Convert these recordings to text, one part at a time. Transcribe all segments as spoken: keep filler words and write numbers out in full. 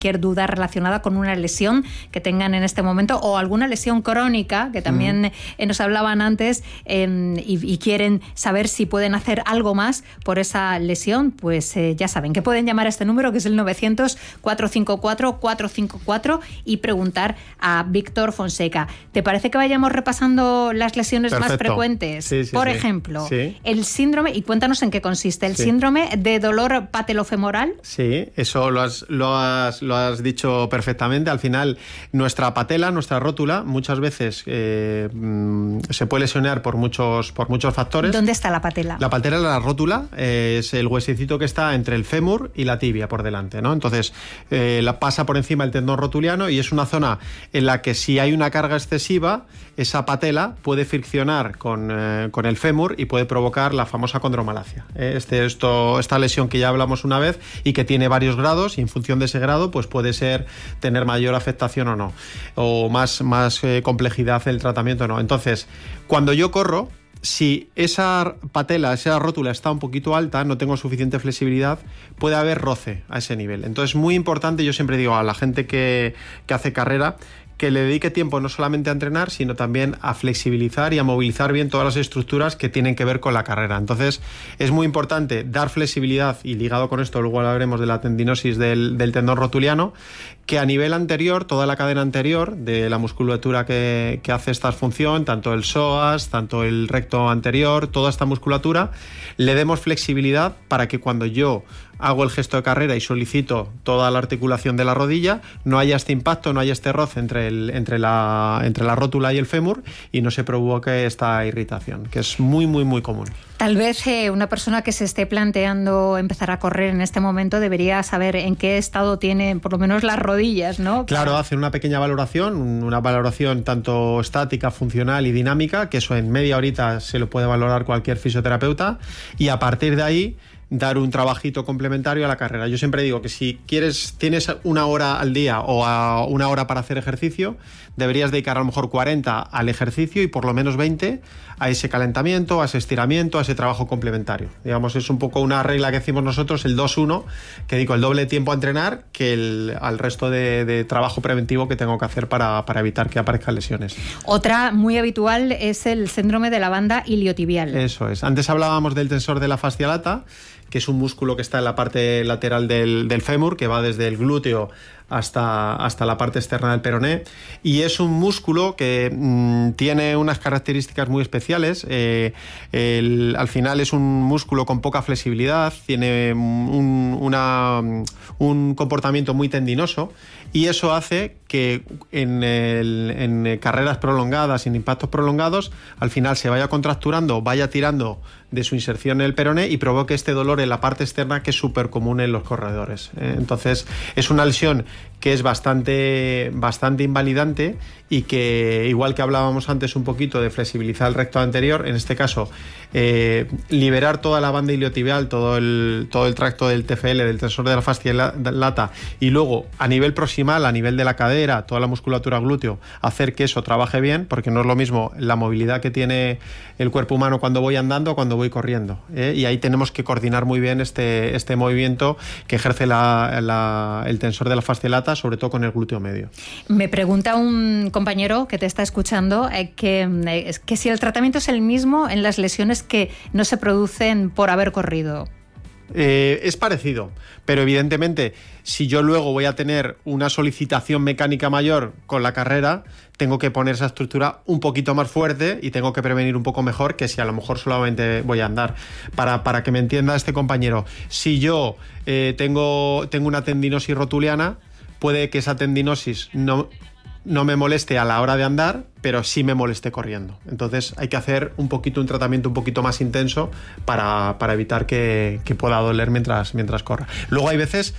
cualquier duda relacionada con una lesión que tengan en este momento o alguna lesión crónica, que también mm. eh, nos hablaban antes, eh, y, y quieren saber si pueden hacer algo más por esa lesión, pues eh, ya saben que pueden llamar a este número, que es el novecientos, cuatrocientos cincuenta y cuatro, cuatrocientos cincuenta y cuatro, y preguntar a Víctor Fonseca. ¿Te parece que vayamos repasando las lesiones Perfecto. más frecuentes? Sí, sí, por sí. ejemplo, sí. el síndrome, y cuéntanos en qué consiste, el sí. síndrome de dolor patelofemoral. Sí, eso lo has, lo has, lo has dicho perfectamente. Al final, nuestra patela, nuestra rótula, muchas veces eh, se puede lesionar por muchos, por muchos factores. ¿Dónde está la patela? La patela, la rótula, eh, es el huesecito que está entre el fémur y la tibia por delante, ¿no? Entonces, eh, la pasa por encima del tendón rotuliano y es una zona en la que si hay una carga excesiva, esa patela puede friccionar con, eh, con el fémur y puede provocar la famosa condromalacia. Eh, este, esto, esta lesión que ya hablamos una vez y que tiene varios grados, y en función de ese grado, pues puede ser tener mayor afectación o no, o más, más eh, complejidad el tratamiento o no. Entonces, cuando yo corro, si esa patela, esa rótula está un poquito alta, no tengo suficiente flexibilidad, puede haber roce a ese nivel. Entonces, muy importante, yo siempre digo a la gente que, que hace carrera, que le dedique tiempo no solamente a entrenar, sino también a flexibilizar y a movilizar bien todas las estructuras que tienen que ver con la carrera. Entonces, es muy importante dar flexibilidad, y ligado con esto, luego hablaremos de la tendinosis del, del tendón rotuliano, que a nivel anterior, toda la cadena anterior de la musculatura que, que hace esta función, tanto el psoas, tanto el recto anterior, toda esta musculatura, le demos flexibilidad para que cuando yo hago el gesto de carrera y solicito toda la articulación de la rodilla, no haya este impacto, no haya este roce entre, el, entre, la, entre la rótula y el fémur y no se provoque esta irritación, que es muy, muy, muy común. Tal vez eh, una persona que se esté planteando empezar a correr en este momento debería saber en qué estado tiene por lo menos las rodillas, ¿no? Claro, hacer una pequeña valoración, una valoración tanto estática, funcional y dinámica, que eso en media horita se lo puede valorar cualquier fisioterapeuta, y a partir de ahí dar un trabajito complementario a la carrera. Yo siempre digo que si quieres, tienes una hora al día o a una hora para hacer ejercicio, deberías dedicar a lo mejor cuarenta al ejercicio y por lo menos veinte a ese calentamiento, a ese estiramiento, a ese trabajo complementario. Digamos, es un poco una regla que decimos nosotros, el dos uno, que digo el doble tiempo a entrenar que el, al resto de, de trabajo preventivo que tengo que hacer para, para evitar que aparezcan lesiones. Otra muy habitual es el síndrome de la banda iliotibial. Eso es. Antes hablábamos del tensor de la fascia lata, que es un músculo que está en la parte lateral del, del fémur, que va desde el glúteo hasta, hasta la parte externa del peroné, y es un músculo que mmm, tiene unas características muy especiales. Eh, el, al final es un músculo con poca flexibilidad, tiene un, una, un comportamiento muy tendinoso, y eso hace que en, el, en carreras prolongadas, en impactos prolongados, al final se vaya contracturando, vaya tirando de su inserción en el peroné y provoque este dolor en la parte externa, que es súper común en los corredores. Eh, entonces, es una lesión que es bastante, bastante invalidante y que, igual que hablábamos antes un poquito de flexibilizar el recto anterior, en este caso, eh, liberar toda la banda iliotibial, todo el, todo el tracto del T F L, del tensor de la fascia lata, y luego a nivel proximal, a nivel de la cadera, toda la musculatura glúteo, hacer que eso trabaje bien, porque no es lo mismo la movilidad que tiene el cuerpo humano cuando voy andando o cuando voy corriendo, ¿eh? Y ahí tenemos que coordinar muy bien este, este movimiento que ejerce la, la, el tensor de la fascia lata, sobre todo con el glúteo medio. Me pregunta un compañero que te está escuchando eh, que, eh, que si el tratamiento es el mismo en las lesiones que no se producen por haber corrido. Eh, es parecido, pero evidentemente si yo luego voy a tener una solicitación mecánica mayor con la carrera, tengo que poner esa estructura un poquito más fuerte y tengo que prevenir un poco mejor que si a lo mejor solamente voy a andar. Para, para que me entienda este compañero, si yo eh, tengo, tengo una tendinosis rotuliana, puede que esa tendinosis no... no me moleste a la hora de andar, pero sí me moleste corriendo. Entonces hay que hacer un poquito un tratamiento un poquito más intenso para, para evitar que, que pueda doler mientras, mientras corra. Luego hay veces...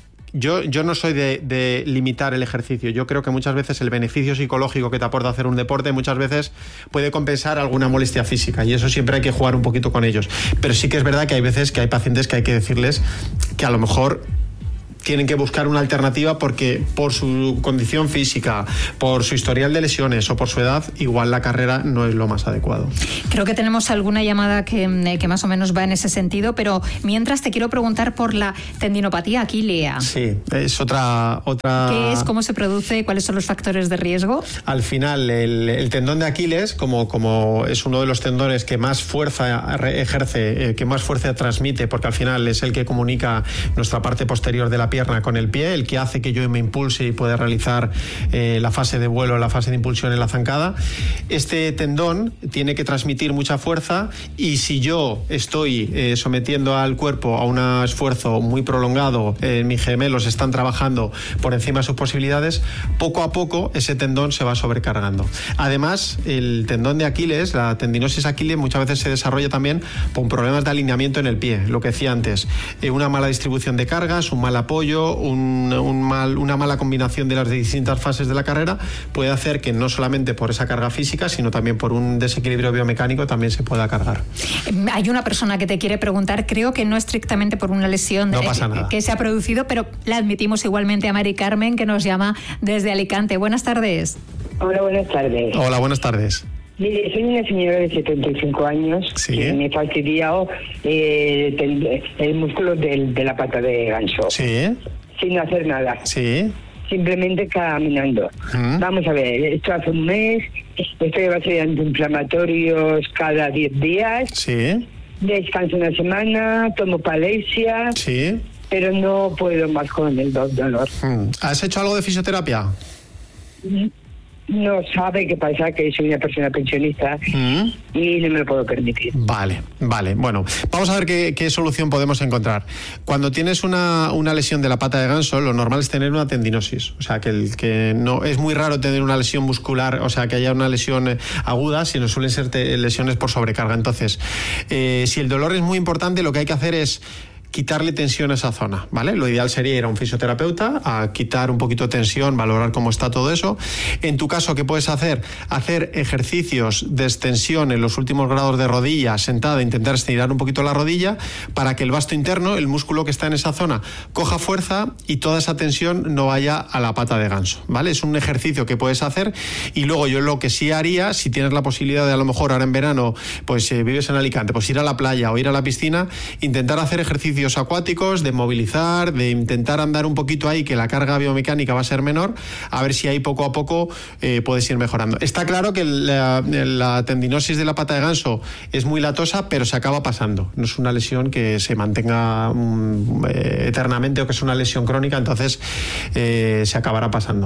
Yo, yo no soy de, de limitar el ejercicio. Yo creo que muchas veces el beneficio psicológico que te aporta hacer un deporte muchas veces puede compensar alguna molestia física, y eso siempre hay que jugar un poquito con ellos. Pero sí que es verdad que hay veces que hay pacientes que hay que decirles que a lo mejor tienen que buscar una alternativa porque por su condición física, por su historial de lesiones o por su edad, igual la carrera no es lo más adecuado. Creo que tenemos alguna llamada que, que más o menos va en ese sentido, pero mientras te quiero preguntar por la tendinopatía aquilea. Sí, es otra... otra... ¿Qué es? ¿Cómo se produce? ¿Cuáles son los factores de riesgo? Al final, el, el tendón de Aquiles, como, como es uno de los tendones que más fuerza ejerce, eh, que más fuerza transmite, porque al final es el que comunica nuestra parte posterior de la pierna con el pie, el que hace que yo me impulse y pueda realizar eh, la fase de vuelo, la fase de impulsión en la zancada. Este tendón tiene que transmitir mucha fuerza y si yo estoy eh, sometiendo al cuerpo a un esfuerzo muy prolongado, eh, mis gemelos están trabajando por encima de sus posibilidades, poco a poco ese tendón se va sobrecargando. Además, el tendón de Aquiles, la tendinosis Aquiles, muchas veces se desarrolla también con problemas de alineamiento en el pie, lo que decía antes, eh, una mala distribución de cargas, un mal apoyo, un, un mal, una mala combinación de las distintas fases de la carrera puede hacer que no solamente por esa carga física, sino también por un desequilibrio biomecánico también se pueda cargar. Hay una persona que te quiere preguntar, creo que no estrictamente por una lesión no eh, pasa nada. que se ha producido, pero la admitimos igualmente a Mari Carmen, que nos llama desde Alicante. Buenas tardes. Hola, buenas tardes. Hola, buenas tardes. Mire, soy una señora de setenta y cinco años sí. que me he fastidiado eh, el, el músculo del, de la pata de ganso. Sí. Sin hacer nada. Sí. Simplemente caminando. ¿Mm? Vamos a ver, esto hace un mes, estoy a base de antiinflamatorios cada diez días. Sí. Descanso una semana, tomo Palesia. Sí. Pero no puedo más con el dolor. Mm. ¿Has hecho algo de fisioterapia? Mm. No sabe qué pasa, que soy una persona pensionista mm. y no me lo puedo permitir. Vale, vale. Bueno, vamos a ver qué, qué solución podemos encontrar. Cuando tienes una, una lesión de la pata de ganso, lo normal es tener una tendinosis. O sea, que, el, que no es muy raro tener una lesión muscular, o sea, que haya una lesión aguda, sino suelen ser te, lesiones por sobrecarga. Entonces, eh, si el dolor es muy importante, lo que hay que hacer es quitarle tensión a esa zona, ¿vale? Lo ideal sería ir a un fisioterapeuta a quitar un poquito de tensión, valorar cómo está todo eso. En tu caso, ¿qué puedes hacer? Hacer ejercicios de extensión en los últimos grados de rodilla, sentada, intentar estirar un poquito la rodilla para que el vasto interno, el músculo que está en esa zona, coja fuerza y toda esa tensión no vaya a la pata de ganso, ¿vale? Es un ejercicio que puedes hacer y luego yo lo que sí haría, si tienes la posibilidad de a lo mejor ahora en verano, pues eh, vives en Alicante, pues ir a la playa o ir a la piscina, intentar hacer ejercicios acuáticos, de movilizar, de intentar andar un poquito ahí, que la carga biomecánica va a ser menor, a ver si ahí poco a poco eh, puedes ir mejorando. Está claro que la, la tendinosis de la pata de ganso es muy latosa, pero se acaba pasando. No es una lesión que se mantenga um, eh, eternamente o que es una lesión crónica, entonces eh, se acabará pasando.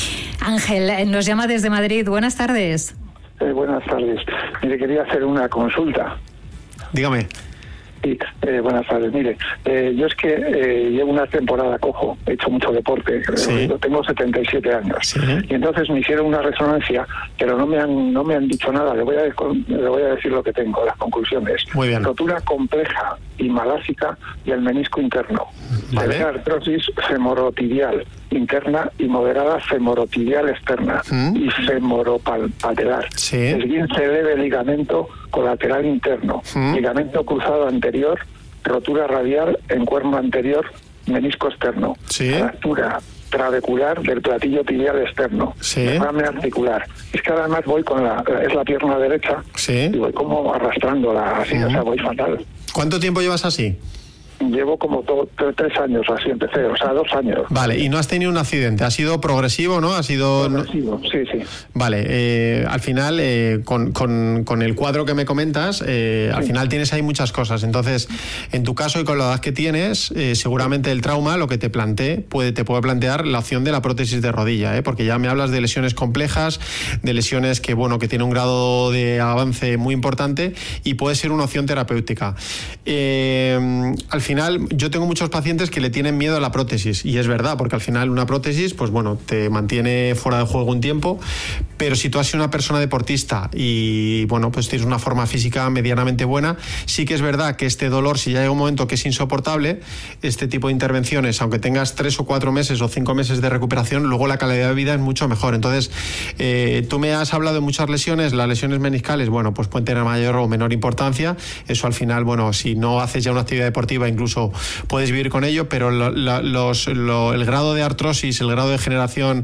Ángel nos llama desde Madrid. Buenas tardes. Eh, buenas tardes. Mire, quería hacer una consulta. Dígame. Sí, eh, buenas tardes. Mire, eh, yo es que eh, llevo una temporada cojo, he hecho mucho deporte, sí. tengo setenta y siete años. Sí. Y entonces me hicieron una resonancia, pero no me han no me han dicho nada. Le voy a, le voy a decir lo que tengo, las conclusiones. Muy bien. Rotura compleja y malásica del menisco interno. Vale. Severa artrosis femorotibial interna y moderada femorotibial externa ¿Mm? y femoropatelar. Sí. Esguince leve ligamento colateral interno, ¿Mm? ligamento cruzado anterior, rotura radial en cuerno anterior, menisco externo, sí. fractura trabecular del platillo tibial externo, sí. derrame articular. Es que además voy con la, es la pierna derecha sí. y voy como arrastrándola así, ¿Mm? o sea, voy fatal. ¿Cuánto tiempo llevas así? Llevo como to, to, tres años así, empecé, o sea, dos años. Vale, y no has tenido un accidente, ha sido progresivo, ¿no? Ha sido... Progresivo, sí, sí. Vale, eh, al final, eh, con, con, con el cuadro que me comentas, eh, sí. al final tienes ahí muchas cosas. Entonces, en tu caso y con la edad que tienes, eh, seguramente el trauma, lo que te plantee, puede, te puede plantear la opción de la prótesis de rodilla, ¿eh? Porque ya me hablas de lesiones complejas, de lesiones que, bueno, que tienen un grado de avance muy importante y puede ser una opción terapéutica. Eh, al final, Al final, yo tengo muchos pacientes que le tienen miedo a la prótesis, y es verdad, porque al final una prótesis, pues bueno, te mantiene fuera de juego un tiempo, Pero si tú has sido una persona deportista y bueno, pues tienes una forma física medianamente buena, sí que es verdad que este dolor, si ya llega un momento que es insoportable, este tipo de intervenciones, aunque tengas tres o cuatro meses o cinco meses de recuperación, luego la calidad de vida es mucho mejor. Entonces, eh, tú me has hablado de muchas lesiones, las lesiones meniscales, bueno, pues pueden tener mayor o menor importancia, eso al final, bueno, si no haces ya una actividad deportiva, incluso puedes vivir con ello, pero lo, lo, los, lo, el grado de artrosis, el grado de degeneración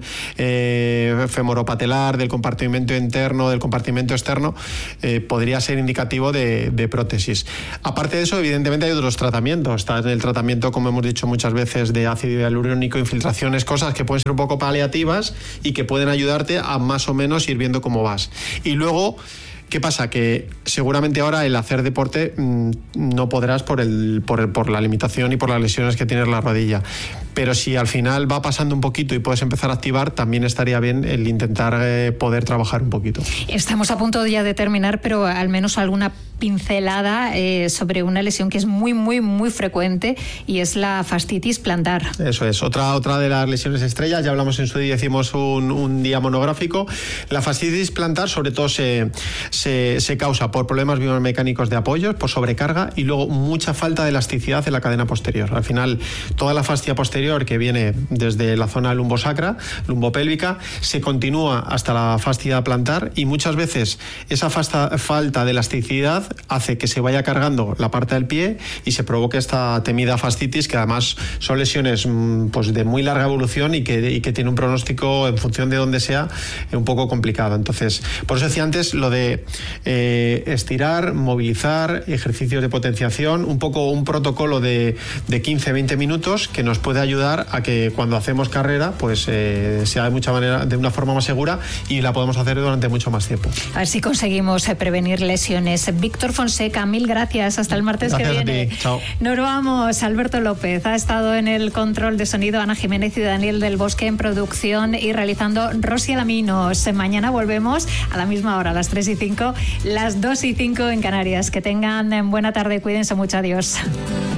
eh, femoropatelar, del compartimento interno, del compartimento externo, eh, podría ser indicativo de, de prótesis. Aparte de eso, evidentemente hay otros tratamientos. Está en el tratamiento, como hemos dicho muchas veces, de ácido hialurónico, infiltraciones, cosas que pueden ser un poco paliativas y que pueden ayudarte a más o menos ir viendo cómo vas. Y luego, ¿qué pasa? Que seguramente ahora el hacer deporte mmm, no podrás por, el, por, el, por la limitación y por las lesiones que tienes la rodilla. Pero si al final va pasando un poquito y puedes empezar a activar, también estaría bien el intentar eh, poder trabajar un poquito. Estamos a punto ya de terminar, pero al menos alguna pincelada eh, sobre una lesión que es muy, muy, muy frecuente y es la fascitis plantar. Eso es, otra, otra de las lesiones estrellas, ya hablamos en su día, hicimos un, un día monográfico. La fascitis plantar sobre todo se, se, se causa por problemas biomecánicos de apoyos, por sobrecarga y luego mucha falta de elasticidad en la cadena posterior. Al final, toda la fascia posterior que viene desde la zona lumbosacra, lumbopélvica, se continúa hasta la fascia plantar y muchas veces esa fasta, falta de elasticidad hace que se vaya cargando la parte del pie y se provoque esta temida fascitis, que además son lesiones pues, de muy larga evolución y que, y que tiene un pronóstico en función de donde sea un poco complicado. Entonces, por eso decía antes lo de eh, estirar, movilizar, ejercicios de potenciación, un poco un protocolo de, de quince a veinte minutos que nos puede ayudar a que cuando hacemos carrera pues eh, sea de mucha manera, de una forma más segura y la podemos hacer durante mucho más tiempo. A ver si conseguimos eh, prevenir lesiones. Víctor Fonseca, mil gracias. Hasta el martes gracias que viene. A ti. Chao. Nos vamos. Alberto López ha estado en el control de sonido, Ana Jiménez y Daniel del Bosque en producción y realizando Rosy Alaminos. Mañana volvemos a la misma hora, a las tres y cinco, las dos y cinco en Canarias. Que tengan buena tarde, cuídense mucho. Adiós.